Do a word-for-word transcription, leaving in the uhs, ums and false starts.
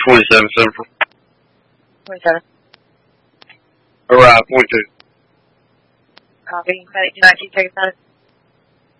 twenty-seven Central. twenty-seven. Arrive, point two. Copy. Medic two nineteen, take a sign.